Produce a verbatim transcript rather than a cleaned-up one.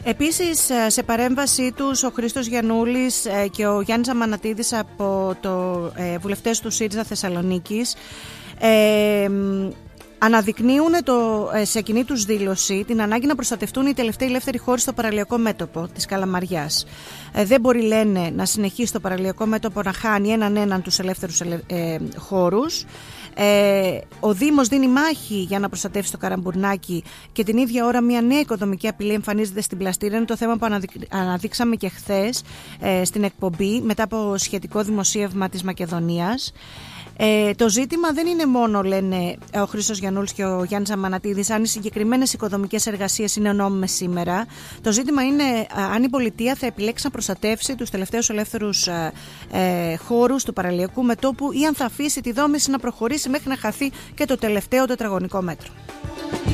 Επίσης, σε παρέμβασή τους, ο Χρήστος Γιαννούλης και ο Γιάννης Αμανατίδης από το ε, βουλευτές του ΣΥΡΙΖΑ Θεσσαλονίκης ε, αναδεικνύουν το, σε κοινή τους δήλωση την ανάγκη να προστατευτούν οι τελευταίοι ελεύθεροι χώροι στο παραλιακό μέτωπο της Καλαμαριάς. Ε, δεν μπορεί, λένε, να συνεχίσει το παραλιακό μέτωπο να χάνει έναν έναν τους ελεύθερους ε, χώρους. Ε, ο Δήμος δίνει μάχη για να προστατεύσει το Καραμπουρνάκι και την ίδια ώρα μια νέα οικοδομική απειλή εμφανίζεται στην Πλαστήρα. Είναι το θέμα που αναδει... αναδείξαμε και χθες ε, στην εκπομπή μετά από σχετικό δημοσίευμα της Μακεδονίας. Ε, το ζήτημα δεν είναι μόνο, λένε ο Χρήστος Γιαννούλης και ο Γιάννης Αμανατίδης, αν οι συγκεκριμένες οικοδομικές εργασίες είναι νόμιμες σήμερα. Το ζήτημα είναι αν η πολιτεία θα επιλέξει να προστατεύσει τους τελευταίους ελεύθερους ε, ε, χώρους του παραλιακού μετώπου ή αν θα αφήσει τη δόμηση να προχωρήσει μέχρι να χαθεί και το τελευταίο τετραγωνικό μέτρο.